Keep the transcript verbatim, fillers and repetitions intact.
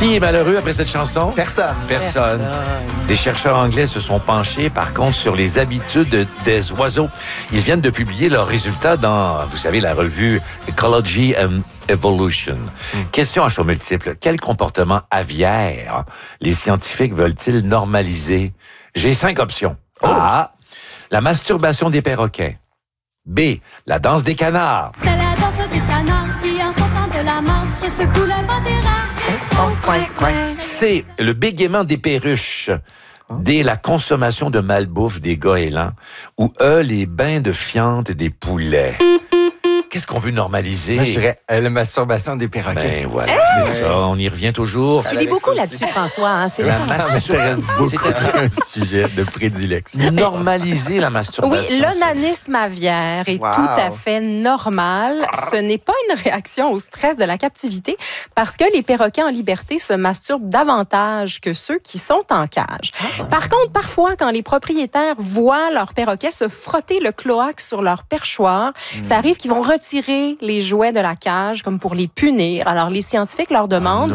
Qui est malheureux après cette chanson? Personne. Personne. Personne. Des chercheurs anglais se sont penchés, par contre, sur les habitudes des oiseaux. Ils viennent de publier leurs résultats dans, vous savez, la revue Ecology and Evolution. Mm. Question à choix multiple. Quel comportement aviaire les scientifiques veulent-ils normaliser? J'ai cinq options. Oh. A. La masturbation des perroquets. B. La danse des canards. C'est la danse des canards qui, en sortant de la marche, se secoue le vent des rats et font coin, coin. C. Le bégaiement des perruches. D. La consommation de malbouffe des goélands. Ou E. Les bains de fiente des poulets. Qu'est-ce qu'on veut normaliser? Moi, je dirais euh, la masturbation des perroquets. Ben voilà, c'est ça. On y revient toujours. Tu lis beaucoup là-dessus, François, hein, c'est La ça? masturbation. Ça m'intéresse beaucoup. C'est-à-dire un sujet de prédilection. normaliser la masturbation. Oui, l'onanisme aviaire est Wow. tout à fait normal. Ce n'est pas une réaction au stress de la captivité parce que les perroquets en liberté se masturbent davantage que ceux qui sont en cage. Par contre, parfois, quand les propriétaires voient leurs perroquets se frotter le cloaque sur leur perchoir, mm. ça arrive qu'ils vont retirer les jouets de la cage comme pour les punir. Alors, les scientifiques leur demandent